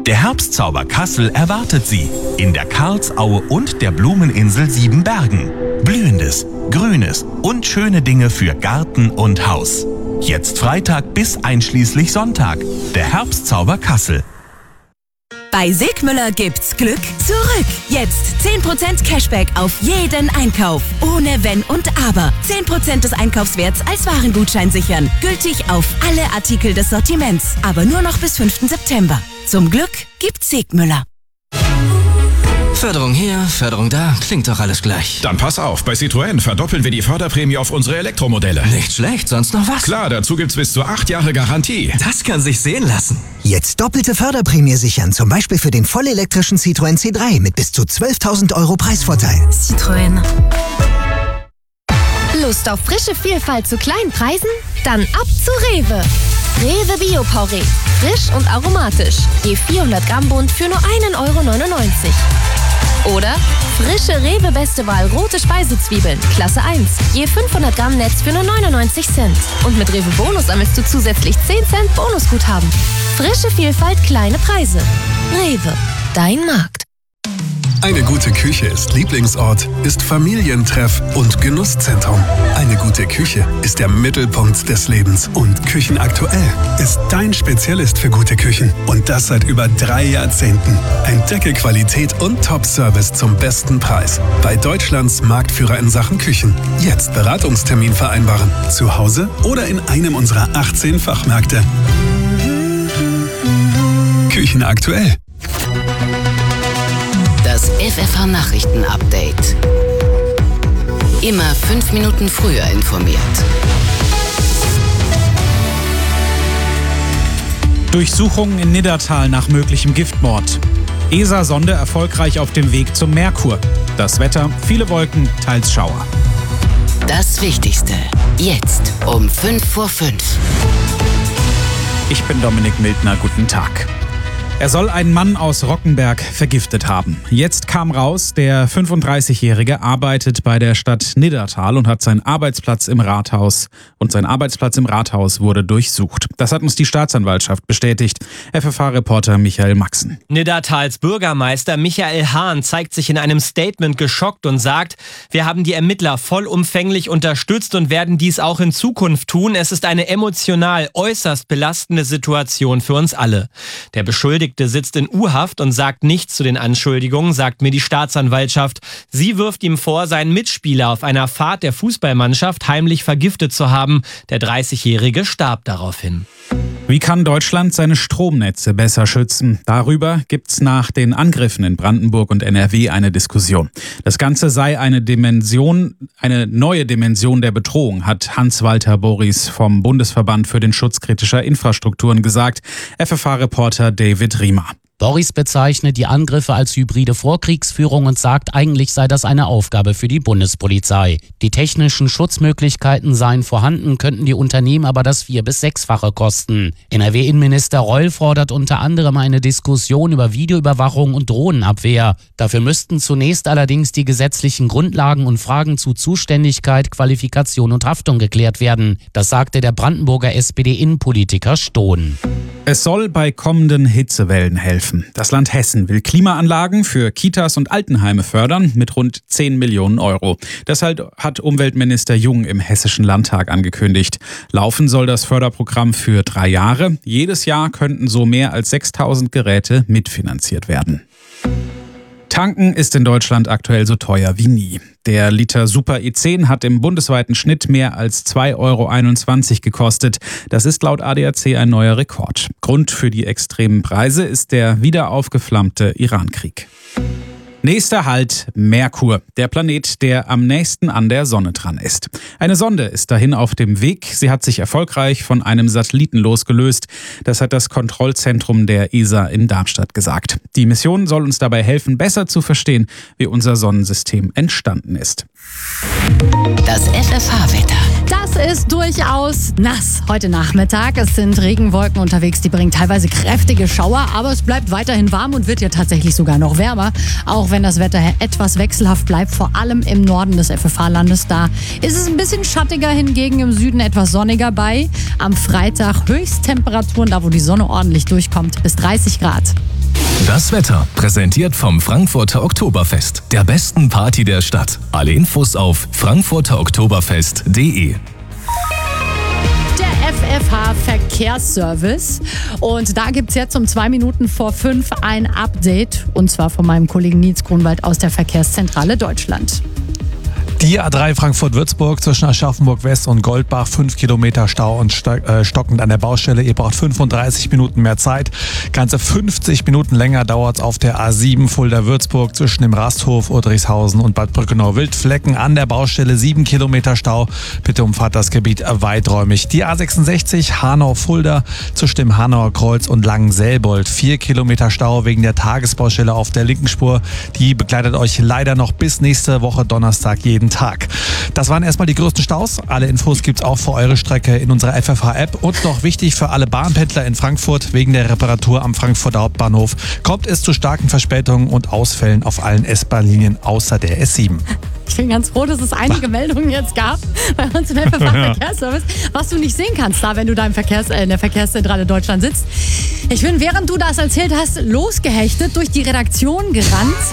Der Herbstzauber Kassel erwartet Sie in der Karlsaue und der Blumeninsel Siebenbergen. Blühendes, Grünes und schöne Dinge für Garten und Haus. Jetzt Freitag bis einschließlich Sonntag. Der Herbstzauber Kassel. Bei Sigmüller gibt's Glück zurück. Jetzt 10% Cashback auf jeden Einkauf. Ohne Wenn und Aber. 10% des Einkaufswerts als Warengutschein sichern. Gültig auf alle Artikel des Sortiments. Aber nur noch bis 5. September. Zum Glück gibt's Sigmüller. Förderung hier, Förderung da, klingt doch alles gleich. Dann pass auf, bei Citroën verdoppeln wir die Förderprämie auf unsere Elektromodelle. Nicht schlecht, sonst noch was? Klar, dazu gibt's bis zu 8 Jahre Garantie. Das kann sich sehen lassen. Jetzt doppelte Förderprämie sichern, zum Beispiel für den vollelektrischen Citroën C3 mit bis zu 12.000 € Preisvorteil. Citroën. Lust auf frische Vielfalt zu kleinen Preisen? Dann ab zu Rewe. Rewe Bio-Porree. Frisch und aromatisch. Je 400 Gramm Bund für nur 1,99 €. Oder frische Rewe Beste Wahl rote Speisezwiebeln, Klasse 1. Je 500 Gramm Netz für nur 99 Cent. Und mit Rewe Bonus sammelst du zusätzlich 10 Cent Bonusguthaben. Frische Vielfalt, kleine Preise. Rewe, dein Markt. Eine gute Küche ist Lieblingsort, ist Familientreff und Genusszentrum. Eine gute Küche ist der Mittelpunkt des Lebens. Und Küchenaktuell ist dein Spezialist für gute Küchen. Und das seit über 3 Jahrzehnten. Entdecke Qualität und Top-Service zum besten Preis. Bei Deutschlands Marktführer in Sachen Küchen. Jetzt Beratungstermin vereinbaren. Zu Hause oder in einem unserer 18 Fachmärkte. Küchenaktuell. Das FFH-Nachrichten-Update. Immer 5 Minuten früher informiert. Durchsuchungen in Niddertal nach möglichem Giftmord. ESA-Sonde erfolgreich auf dem Weg zum Merkur. Das Wetter, viele Wolken, teils Schauer. Das Wichtigste, jetzt um 5:05 Uhr. Ich bin Dominik Mildner, guten Tag. Er soll einen Mann aus Rockenberg vergiftet haben. Jetzt kam raus, der 35-Jährige arbeitet bei der Stadt Niddertal und hat seinen Arbeitsplatz im Rathaus. Und sein Arbeitsplatz im Rathaus wurde durchsucht. Das hat uns die Staatsanwaltschaft bestätigt. FFH-Reporter Michael Maxen. Niddertals Bürgermeister Michael Hahn zeigt sich in einem Statement geschockt und sagt, wir haben die Ermittler vollumfänglich unterstützt und werden dies auch in Zukunft tun. Es ist eine emotional äußerst belastende Situation für uns alle. Der Beschuldigte sitzt in U-Haft und sagt nichts zu den Anschuldigungen, sagt mir die Staatsanwaltschaft. Sie wirft ihm vor, seinen Mitspieler auf einer Fahrt der Fußballmannschaft heimlich vergiftet zu haben. Der 30-Jährige starb daraufhin. Wie kann Deutschland seine Stromnetze besser schützen? Darüber gibt's nach den Angriffen in Brandenburg und NRW eine Diskussion. Das Ganze sei eine neue Dimension der Bedrohung, hat Hans-Walter Borries vom Bundesverband für den Schutz kritischer Infrastrukturen gesagt. FFH-Reporter David Riemer. Borries bezeichnet die Angriffe als hybride Vorkriegsführung und sagt, eigentlich sei das eine Aufgabe für die Bundespolizei. Die technischen Schutzmöglichkeiten seien vorhanden, könnten die Unternehmen aber das 4- bis 6-fache kosten. NRW-Innenminister Reul fordert unter anderem eine Diskussion über Videoüberwachung und Drohnenabwehr. Dafür müssten zunächst allerdings die gesetzlichen Grundlagen und Fragen zu Zuständigkeit, Qualifikation und Haftung geklärt werden. Das sagte der Brandenburger SPD-Innenpolitiker Stohn. Es soll bei kommenden Hitzewellen helfen. Das Land Hessen will Klimaanlagen für Kitas und Altenheime fördern mit rund 10 Millionen €. Deshalb hat Umweltminister Jung im Hessischen Landtag angekündigt. Laufen soll das Förderprogramm für 3 Jahre. Jedes Jahr könnten so mehr als 6.000 Geräte mitfinanziert werden. Tanken ist in Deutschland aktuell so teuer wie nie. Der Liter Super E10 hat im bundesweiten Schnitt mehr als 2,21 € gekostet. Das ist laut ADAC ein neuer Rekord. Grund für die extremen Preise ist der wieder aufgeflammte Iran-Krieg. Nächster Halt Merkur, der Planet, der am nächsten an der Sonne dran ist. Eine Sonde ist dahin auf dem Weg. Sie hat sich erfolgreich von einem Satelliten losgelöst. Das hat das Kontrollzentrum der ESA in Darmstadt gesagt. Die Mission soll uns dabei helfen, besser zu verstehen, wie unser Sonnensystem entstanden ist. Das FFH-Wetter. Das ist durchaus nass heute Nachmittag. Es sind Regenwolken unterwegs, die bringen teilweise kräftige Schauer, aber es bleibt weiterhin warm und wird ja tatsächlich sogar noch wärmer. Auch wenn das Wetter etwas wechselhaft bleibt, vor allem im Norden des FFH-Landes. Da ist es ein bisschen schattiger, hingegen im Süden etwas sonniger bei. Am Freitag Höchsttemperaturen, da wo die Sonne ordentlich durchkommt, bis 30 Grad. Das Wetter, präsentiert vom Frankfurter Oktoberfest, der besten Party der Stadt. Alle Infos auf frankfurteroktoberfest.de. FFH Verkehrsservice. Und da gibt es jetzt um 2 Minuten vor 5 ein Update. Und zwar von meinem Kollegen Nils Grunwald aus der Verkehrszentrale Deutschland. Die A3 Frankfurt-Würzburg zwischen Aschaffenburg West und Goldbach, 5 Kilometer Stau und stockend an der Baustelle. Ihr braucht 35 Minuten mehr Zeit. Ganze 50 Minuten länger dauert es auf der A7 Fulda-Würzburg zwischen dem Rasthof, Udrichshausen und Bad Brückenau-Wildflecken. An der Baustelle 7 Kilometer Stau. Bitte umfahrt das Gebiet weiträumig. Die A66 Hanau-Fulda zwischen dem Hanauer Kreuz und Langenselbold. 4 Kilometer Stau wegen der Tagesbaustelle auf der linken Spur. Die begleitet euch leider noch bis nächste Woche Donnerstag jeden Tag. Das waren erstmal die größten Staus. Alle Infos gibt's auch für eure Strecke in unserer FFH-App. Und noch wichtig für alle Bahnpendler in Frankfurt: wegen der Reparatur am Frankfurter Hauptbahnhof kommt es zu starken Verspätungen und Ausfällen auf allen S-Bahn-Linien außer der S7. Ich bin ganz froh, dass es einige Meldungen jetzt gab bei uns im FFH Verkehrsservice, was du nicht sehen kannst, da wenn du da in der Verkehrszentrale Deutschland sitzt. Ich bin, während du das erzählt hast, losgehechtet durch die Redaktion gerannt.